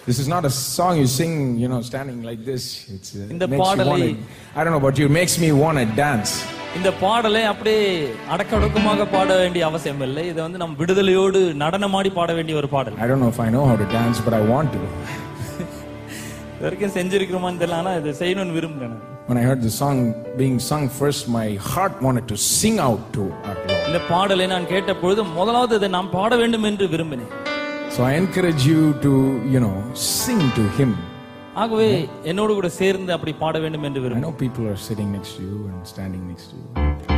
This is not a song you sing, standing like this. It's இந்த makes you பாடலை I don't know about you, it makes me want to dance. இந்த பாடலை அப்படியே அடக்கடக்கமாக பாட வேண்டிய அவசியம் இல்லை. இது வந்து நம்ம விடுதலையோடு நடனமாடி பாட வேண்டிய ஒரு பாடல். I don't know if I know how to dance, but I want to. வரைக்கும் செஞ்சிருக்கிறோமான்னு தெரியல, ஆனா இதை செய்யணும்னு விரும்புறேன். When I heard the song being sung first, my heart wanted to sing out to our Lord. இந்த பாடலை நான் கேட்ட பொழுது முதலாவது இதை நாம் பாட வேண்டும் என்று விரும்பினேன். So I encourage you to, sing to Him. ஆகவே என்னோடு கூட சேர்ந்து அப்படி பாட வேண்டும் என்று I விரும்புகிறேன். know people are sitting next to you and standing next to you.